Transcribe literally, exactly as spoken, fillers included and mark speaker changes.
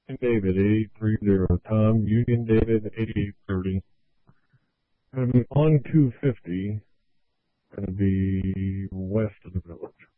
Speaker 1: David, eight three zero. Tom, Union David, eighty-eight thirty. Going to be on two fifty. Going to be west of the village.